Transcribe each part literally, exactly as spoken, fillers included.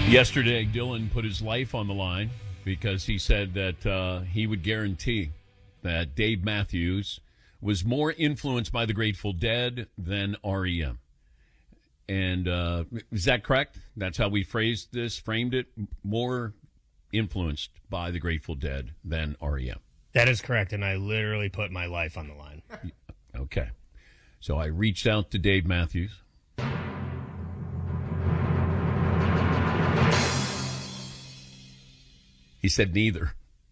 Yesterday, Dylan put his life on the line because he said that uh, he would guarantee that Dave Matthews was more influenced by the Grateful Dead than R E M. And uh, is that correct? That's how we phrased this, framed it? More influenced by the Grateful Dead than R E M. That is correct, and I literally put my life on the line. Okay. So I reached out to Dave Matthews. He said neither.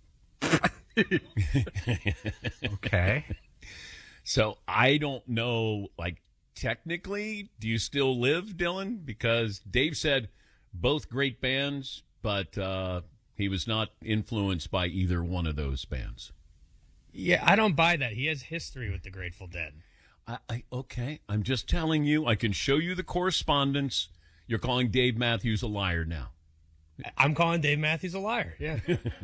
Okay. So I don't know, like, technically, do you still live, Dylan? Because Dave said both great bands, but uh, he was not influenced by either one of those bands. Yeah, I don't buy that. He has history with the Grateful Dead. I, I okay, I'm just telling you. I can show you the correspondence. You're calling Dave Matthews a liar now. I'm calling Dave Matthews a liar, yeah.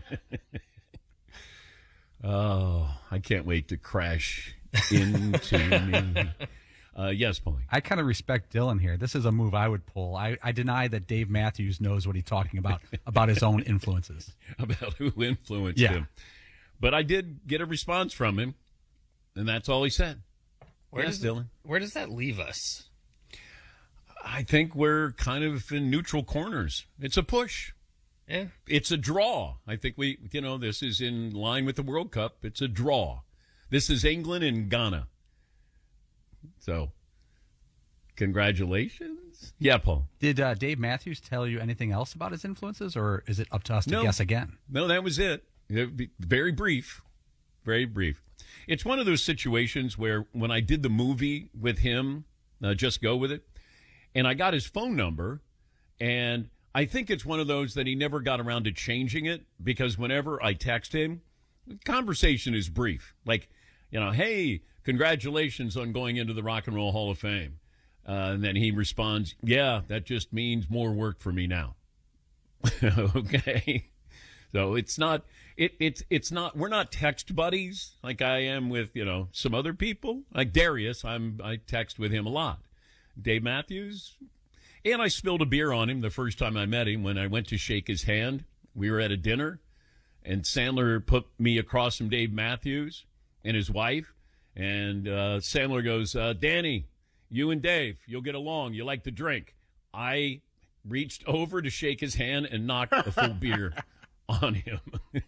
Oh, I can't wait to crash into me. Uh, yes, Paulie. I kind of respect Dylan here. This is a move I would pull. I, I deny that Dave Matthews knows what he's talking about, about his own influences. About who influenced yeah. him. But I did get a response from him, and that's all he said. Where yes, does, Dylan. Where does that leave us? I think we're kind of in neutral corners. It's a push. Yeah. It's a draw. I think we, you know, this is in line with the World Cup. It's a draw. This is England and Ghana. So, congratulations. Yeah, Paul. Did uh, Dave Matthews tell you anything else about his influences, or is it up to us to no. guess again? No, that was it. It'd be very brief. Very brief. It's one of those situations where when I did the movie with him, uh, Just Go With It, and I got his phone number, and I think it's one of those that he never got around to changing it, because whenever I text him, the conversation is brief. Like, you know, hey, congratulations on going into the Rock and Roll Hall of Fame. Uh, and then he responds, yeah, that just means more work for me now. Okay. So it's not, it, it's, it's not, we're not text buddies like I am with, you know, some other people. Like Darius, I'm, I text with him a lot. Dave Matthews, and I spilled a beer on him the first time I met him when I went to shake his hand. We were at a dinner, and Sandler put me across from Dave Matthews and his wife, and uh, Sandler goes, uh, Danny, you and Dave, you'll get along. You like to drink. I reached over to shake his hand and knocked a full beer on him.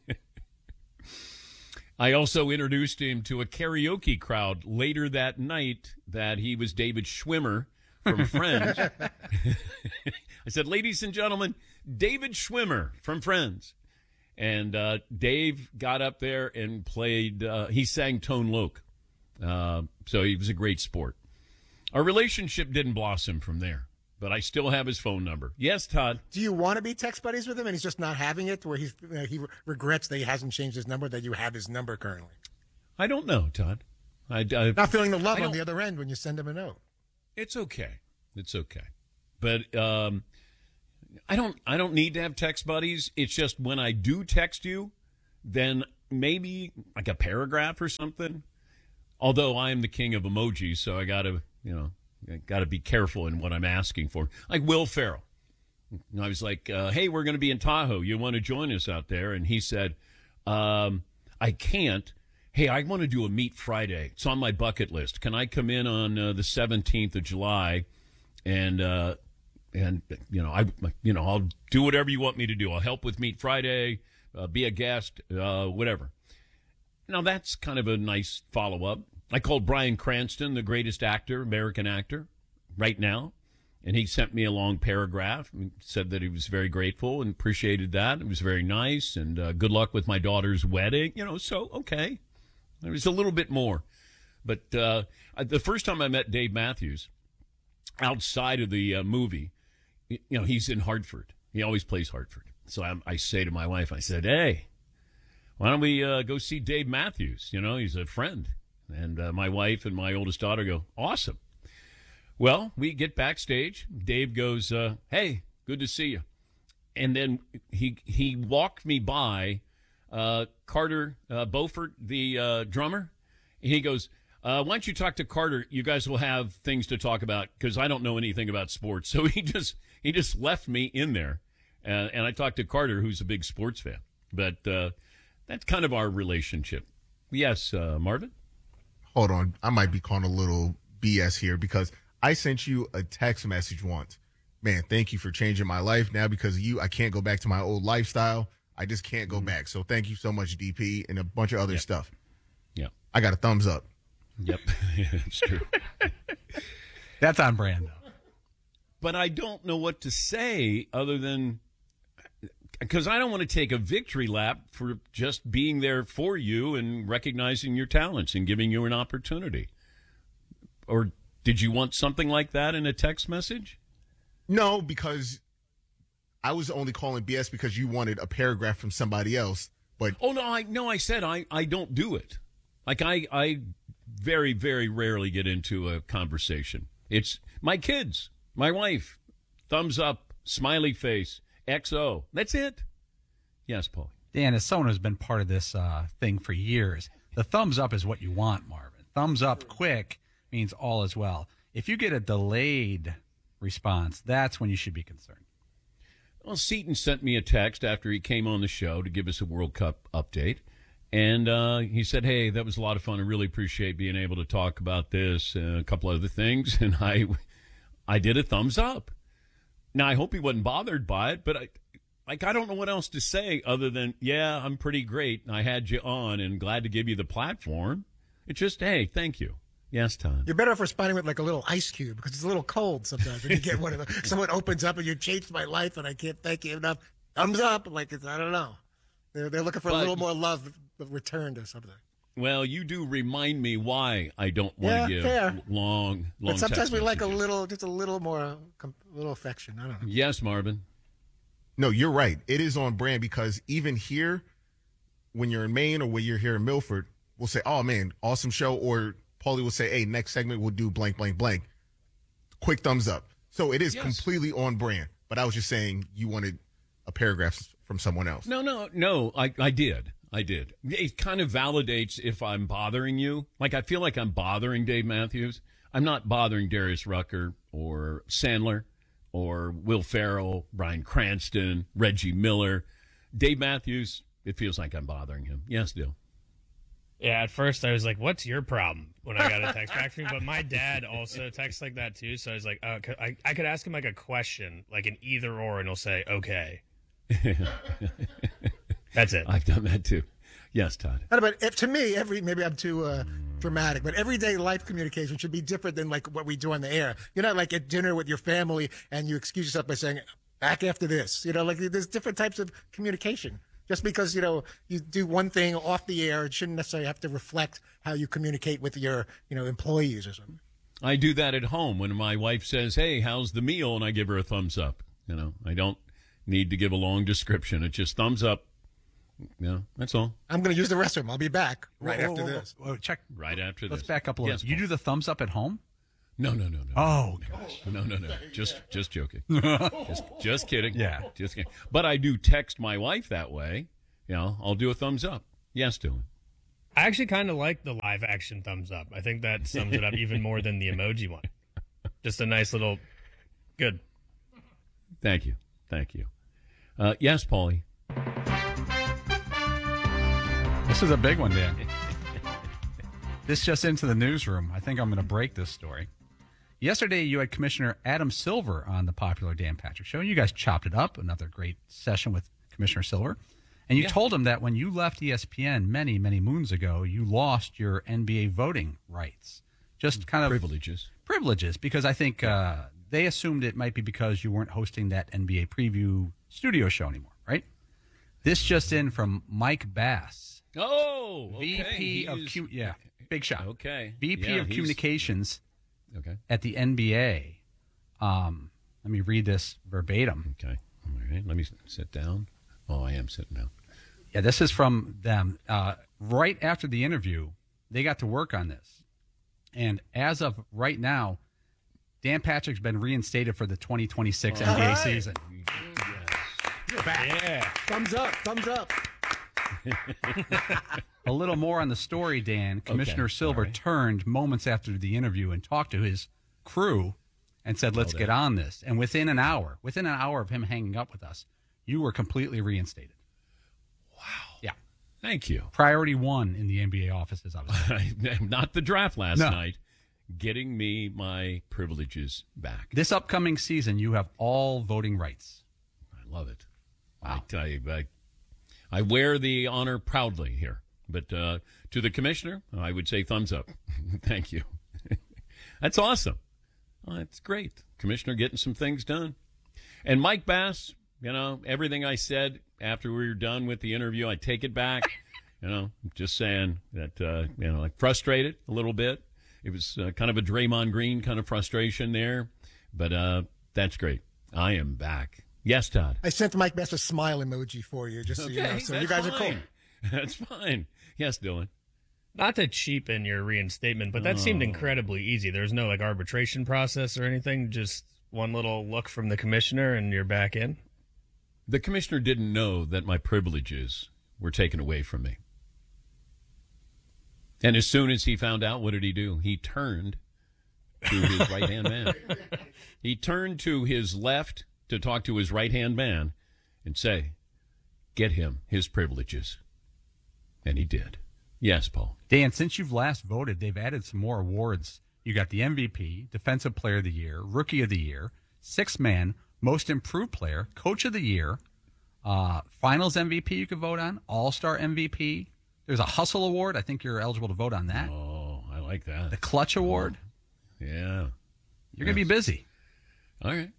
I also introduced him to a karaoke crowd later that night that he was David Schwimmer from Friends. I said, ladies and gentlemen, David Schwimmer from Friends. And uh, Dave got up there and played, uh, he sang Tone Loc. Uh, so he was a great sport. Our relationship didn't blossom from there, but I still have his phone number. Yes, Todd? Do you want to be text buddies with him and he's just not having it, where he's, uh, he regrets that he hasn't changed his number, that you have his number currently? I don't know, Todd. I, I, not feeling the love on the other end when you send him a note. It's okay. It's okay. But um, I don't I don't need to have text buddies. It's just when I do text you, then maybe like a paragraph or something. Although I am the king of emojis, so I got to, you know, got to be careful in what I'm asking for. Like Will Ferrell. I was like, uh, hey, we're going to be in Tahoe. You want to join us out there? And he said, um, I can't. Hey, I want to do a Meat Friday. It's on my bucket list. Can I come in on uh, the seventeenth of July? And, uh, and you know, I, you know, I'll do whatever you want me to do. I'll help with Meat Friday, uh, be a guest, uh, whatever. Now, that's kind of a nice follow-up. I called Bryan Cranston, the greatest actor, American actor, right now. And he sent me a long paragraph and said that he was very grateful and appreciated that. It was very nice. And uh, good luck with my daughter's wedding. You know, so, okay. There was a little bit more. But uh, the first time I met Dave Matthews, outside of the uh, movie, you know, he's in Hartford. He always plays Hartford. So I, I say to my wife, I said, hey, why don't we uh, go see Dave Matthews? You know, he's a friend. And uh, my wife and my oldest daughter go, awesome. Well, we get backstage. Dave goes, uh, hey, good to see you. And then he he walked me by uh, Carter uh, Beaufort, the uh, drummer. He goes, uh, why don't you talk to Carter? You guys will have things to talk about because I don't know anything about sports. So he just he just left me in there. Uh, and I talked to Carter, who's a big sports fan. But uh, that's kind of our relationship. Yes, uh, Marvin? Hold on. I might be calling a little B S here because I sent you a text message once. Man, thank you for changing my life. Now because of you, I can't go back to my old lifestyle. I just can't go mm-hmm. back. So thank you so much, D P, and a bunch of other yep. stuff. Yeah. I got a thumbs up. Yep. It's true. That's on brand, though. But I don't know what to say other than because I don't want to take a victory lap for just being there for you and recognizing your talents and giving you an opportunity. Or did you want something like that in a text message? No, because I was only calling B S because you wanted a paragraph from somebody else. But oh no, I no, I said I, I don't do it. Like I I very very rarely get into a conversation. It's my kids, my wife, thumbs up, smiley face, X O. That's it. Yes, Paul. Dan, as someone who's been part of this uh, thing for years, the thumbs up is what you want, Marvin. Thumbs up quick means all is well. If you get a delayed response, that's when you should be concerned. Well, Seton sent me a text after he came on the show to give us a World Cup update. And uh, he said, hey, that was a lot of fun. I really appreciate being able to talk about this and a couple other things. And I I did a thumbs up. Now, I hope he wasn't bothered by it, but I, like I don't know what else to say other than, yeah, I'm pretty great. I had you on and glad to give you the platform. It's just, hey, thank you. Yes, Todd. You're better off responding with like a little ice cube because it's a little cold sometimes when you get one of them. Someone opens up and you changed my life and I can't thank you enough. Thumbs up. Like, it's, I don't know. They're, they're looking for but, a little more love returned or something. Well, you do remind me why I don't want yeah, to give fair. long, long But sometimes text we like a messages. little, just a little more, a little affection. I don't know. Yes, Marvin. no, you're right. It is on brand because even here, when you're in Maine or when you're here in Milford, we'll say, oh, man, awesome show. Or Paulie will say, hey, next segment we'll do blank, blank, blank. Quick thumbs up. So it is Yes. completely on brand. But I was just saying you wanted a paragraph from someone else. No, no, no. I, I did. I did. It kind of validates if I'm bothering you. Like, I feel like I'm bothering Dave Matthews. I'm not bothering Darius Rucker or Sandler or Will Ferrell, Bryan Cranston, Reggie Miller. Dave Matthews, it feels like I'm bothering him. Yes, Dill. Yeah, at first I was like, what's your problem when I got a text back from you? But my dad also texts like that too. So I was like, uh, I, I could ask him like a question, like an either or, and he'll say, okay. That's it. I've done that too. Yes, Todd. But if, to me, every maybe I'm too uh, dramatic, but everyday life communication should be different than like what we do on the air. You're not like at dinner with your family and you excuse yourself by saying, back after this. You know, like there's different types of communication. Just because, you know, you do one thing off the air, it shouldn't necessarily have to reflect how you communicate with your, you know, employees or something. I do that at home when my wife says, hey, how's the meal? And I give her a thumbs up. You know, I don't need to give a long description. It's just thumbs up. Yeah, that's all. I'm going to use the restroom. I'll be back right Whoa, after whoa, whoa, this. whoa, check. Right after Let's this. back up a little. Yes, you Paul. do the thumbs up at home? No, no, no, no. Oh, gosh. No, no, no. Just just joking. just just kidding. Yeah. Just kidding. But I do text my wife that way. You know, I'll do a thumbs up. Yes, Dylan. I actually kind of like the live action thumbs up. I think that sums it up even more than the emoji one. Just a nice little good. Thank you. Thank you. Uh, yes, Paulie. This is a big one, Dan. This just into the newsroom. I think I'm going to break this story. Yesterday, you had Commissioner Adam Silver on the popular Dan Patrick Show. You guys chopped it up. Another great session with Commissioner Silver. And you Yeah. told him that when you left E S P N many, many moons ago, you lost your N B A voting rights. Just kind of Privileges. privileges, because I think uh, they assumed it might be because you weren't hosting that N B A preview studio show anymore, right? This just in from Mike Bass, Oh, okay. V P of He's- Q, yeah, big shot. Okay. V P Yeah, of he's- Communications Okay. at the N B A. Um, let me read this verbatim. Okay. All right. Let me s- sit down. Oh, I am sitting down. Yeah, this is from them. Uh, right after the interview, they got to work on this. And as of right now, Dan Patrick's been reinstated for the twenty twenty-six N B A right. season. You're back. Yeah. Thumbs up. Thumbs up. A little more on the story, Dan. Commissioner Okay, Silver all right. turned moments after the interview and talked to his crew and said, let's Oh, get that- on this. And within an hour, within an hour of him hanging up with us, you were completely reinstated. Wow. Yeah. Thank you. Priority one in the N B A offices, I was Not the draft last No. night. Getting me my privileges back. This upcoming season, you have all voting rights. I love it. Wow. I, I, I, I wear the honor proudly here. But uh, to the commissioner, I would say thumbs up. Thank you. That's awesome. Oh, that's great. Commissioner getting some things done. And Mike Bass, you know, everything I said after we were done with the interview, I take it back. You know, just saying that, uh, you know, like frustrated a little bit. It was uh, kind of a Draymond Green kind of frustration there. But uh, that's great. I am back. Yes, Todd. I sent Mike Bass a smile emoji for you, just so Okay, you know. So you that's guys are cool. fine. That's fine. Yes, Dylan. Not to cheapen your reinstatement, but that seemed incredibly easy. There's no like arbitration process or anything. Just one little look from the commissioner, and you're back in. The commissioner didn't know that my privileges were taken away from me. And as soon as he found out, what did he do? He turned to his right-hand man. He turned to his left to talk to his right-hand man and say, get him his privileges. And he did. Yes, Paul. Dan, since you've last voted, they've added some more awards. You got the M V P, Defensive Player of the Year, Rookie of the Year, Sixth Man, Most Improved Player, Coach of the Year, uh, Finals M V P you could vote on, All-Star M V P. There's a Hustle Award. I think you're eligible to vote on that. Oh, I like that. The Clutch Award. Yeah. You're going to be busy. All right.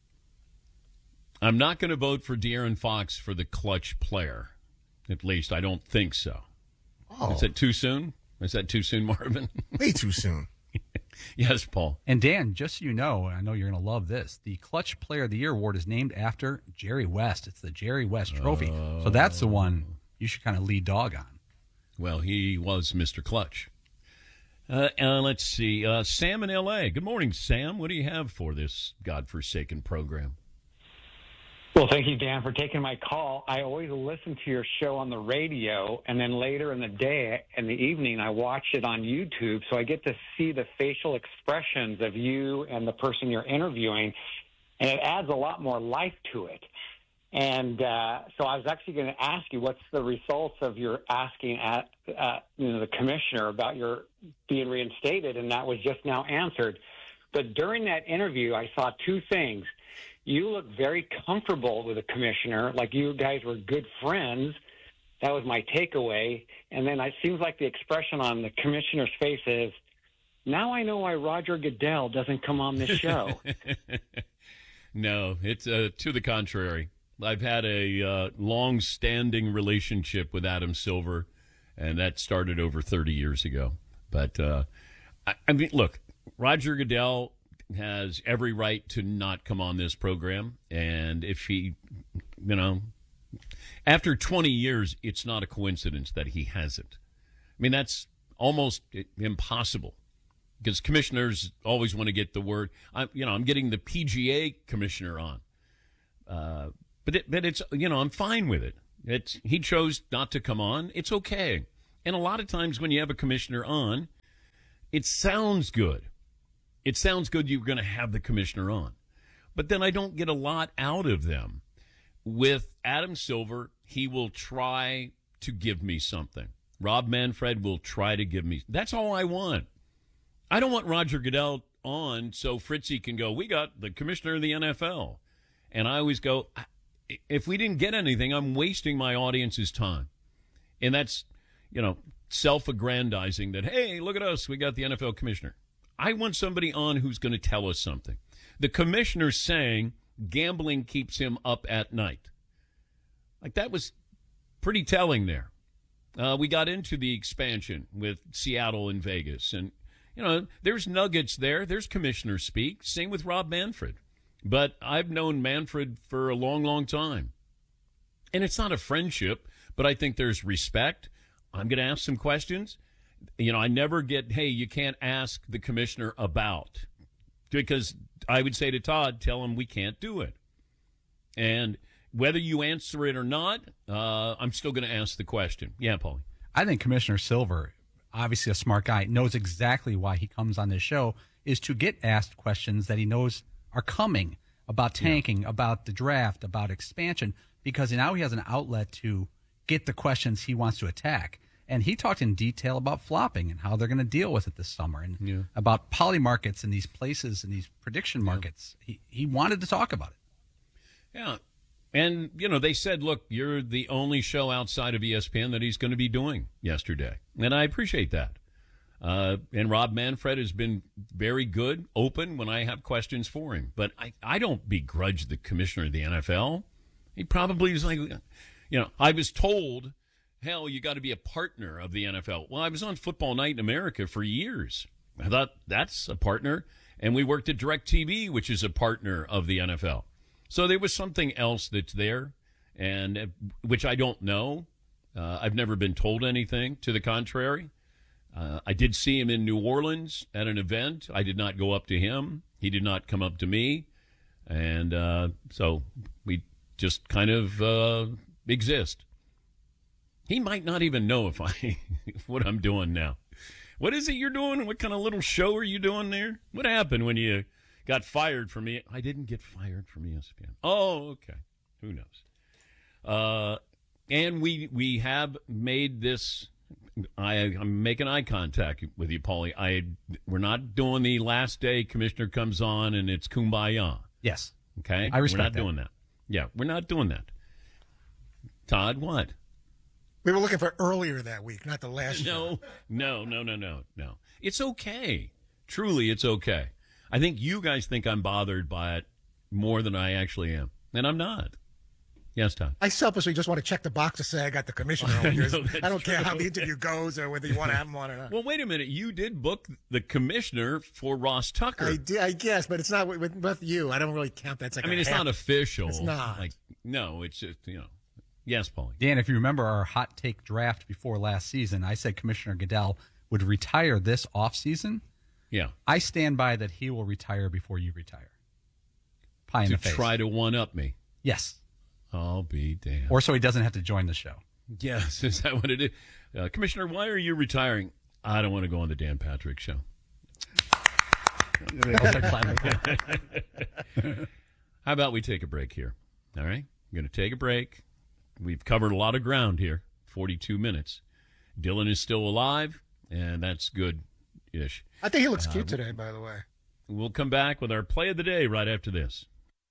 I'm not going to vote for De'Aaron Fox for the clutch player. At least I don't think so. Oh, Is that too soon? Is that too soon, Marvin? way too soon. Yes, Paul. And Dan, just so you know, I know you're going to love this, the Clutch Player of the Year award is named after Jerry West. It's the Jerry West Trophy. So that's the one you should kind of lead dog on. Well, he was Mister Clutch. Uh, uh, let's see. Uh, Sam in L A. Good morning, Sam. What do you have for this godforsaken program? Well, thank you, Dan, for taking my call. I always listen to your show on the radio, and then later in the day, in the evening, I watch it on YouTube, so I get to see the facial expressions of you and the person you're interviewing, and it adds a lot more life to it. And uh, so I was actually going to ask you, what's the results of your asking at uh, you know the commissioner about your being reinstated, and that was just now answered. But during that interview, I saw two things. You look very comfortable with the commissioner, like you guys were good friends. That was my takeaway. And then it seems like the expression on the commissioner's face is, now I know why Roger Goodell doesn't come on this show. No, it's uh, to the contrary. I've had a uh, long-standing relationship with Adam Silver, and that started over thirty years ago. But, uh, I, I mean, look, Roger Goodell has every right to not come on this program. And if he, you know, after twenty years, it's not a coincidence that he hasn't. I mean, that's almost impossible because commissioners always want to get the word. I, you know, I'm getting the P G A commissioner on. Uh, but, it, but it's, you know, I'm fine with it. It's, he chose not to come on. It's okay. And a lot of times when you have a commissioner on, it sounds good. It sounds good you're going to have the commissioner on. But then I don't get a lot out of them. With Adam Silver, he will try to give me something. Rob Manfred will try to give me. That's all I want. I don't want Roger Goodell on so Fritzy can go, we got the commissioner of the N F L. And I always go, if we didn't get anything, I'm wasting my audience's time. And that's, you know, self-aggrandizing that, hey, look at us, we got the N F L commissioner. I want somebody on who's going to tell us something. The commissioner's saying gambling keeps him up at night. Like, that was pretty telling there. Uh, we got into the expansion with Seattle and Vegas. And, you know, there's nuggets there. There's commissioner speak. Same with Rob Manfred. But I've known Manfred for a long, long time. And it's not a friendship, but I think there's respect. I'm going to ask some questions. You know, I never get, hey, you can't ask the commissioner about. Because I would say to Todd, tell him we can't do it. And whether you answer it or not, uh, I'm still going to ask the question. Yeah, Paulie. I think Commissioner Silver, obviously a smart guy, knows exactly why he comes on this show, is to get asked questions that he knows are coming. about tanking, yeah. about the draft, about expansion, because now he has an outlet to get the questions he wants to attack. And he talked in detail about flopping and how they're going to deal with it this summer, and yeah. about poly markets and these places and these prediction markets. Yeah. He he wanted to talk about it. Yeah. And, you know, they said, look, you're the only show outside of E S P N that he's going to be doing yesterday. And I appreciate that. Uh, and Rob Manfred has been very good, open when I have questions for him. But I, I don't begrudge the commissioner of the N F L. He probably was like, you know, I was told, hell, you got to be a partner of the N F L. Well, I was on Football Night in America for years. I thought that's a partner. And we worked at DirecTV, which is a partner of the N F L. So there was something else that's there, and uh, which I don't know. Uh, I've never been told anything to the contrary. Uh, I did see him in New Orleans at an event. I did not go up to him. He did not come up to me. And uh, so we just kind of uh, exist. He might not even know if I what I'm doing now. What is it you're doing? What kind of little show are you doing there? What happened when you got fired from me? I didn't get fired from E S P N. Oh, okay. Who knows? Uh, and we we have made this. I, I'm making eye contact with you, Paulie. I we're not doing the last day commissioner comes on and it's kumbaya. Yes. Okay. I respect We're not that. doing that. Yeah, we're not doing that. Todd, what? We were looking for earlier that week, not the last No, no, no, no, no, no. It's okay. Truly, it's okay. I think you guys think I'm bothered by it more than I actually am, and I'm not. Yes, Todd. I selfishly just want to check the box to say I got the commissioner over here. know, I don't care true. how the interview goes or whether you want to have him on or not. Well, wait a minute. You did book the commissioner for Ross Tucker. I, did, I guess, but it's not with, with, with you. I don't really count that. It's like I mean, a it's half. not official. It's not. Like, no, it's just, you know. Yes, Paulie. Dan, if you remember our hot take draft before last season, I said Commissioner Goodell would retire this offseason. Yeah. I stand by that he will retire before you retire. Pie in To the face. try to one-up me. Yes. I'll be damned. Or so he doesn't have to join the show. Yes, is that what it is? Uh, Commissioner, why are you retiring? I don't want to go on the Dan Patrick Show. How about we take a break here? All right? I'm going to take a break. We've covered a lot of ground here, forty-two minutes. Dylan is still alive, and that's good-ish. I think he looks cute Uh, today, by the way. We'll come back with our play of the day right after this.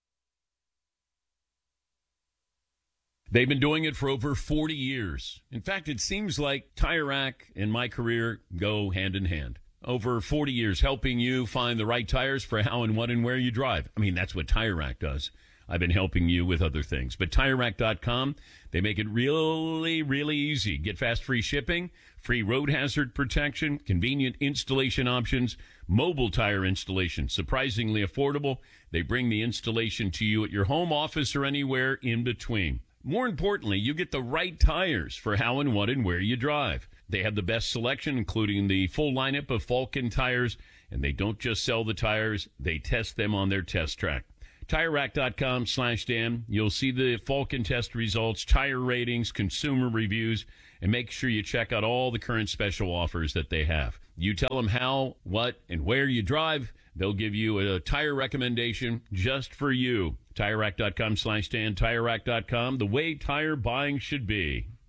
They've been doing it for over forty years. In fact, it seems like Tire Rack and my career go hand in hand. Over forty years, helping you find the right tires for how and what and where you drive. I mean, that's what Tire Rack does. I've been helping you with other things. But Tire Rack dot com, they make it really, really easy. Get fast free shipping, free road hazard protection, convenient installation options, mobile tire installation, surprisingly affordable. They bring the installation to you at your home, office, or anywhere in between. More importantly, you get the right tires for how and what and where you drive. They have the best selection, including the full lineup of Falken tires, and they don't just sell the tires, they test them on their test track. Tire Rack dot com slash Dan. You'll see the Falken test results, tire ratings, consumer reviews, and make sure you check out all the current special offers that they have. You tell them how, what, and where you drive. They'll give you a tire recommendation just for you. Tire Rack dot com slash Dan. Tire Rack dot com, the way tire buying should be.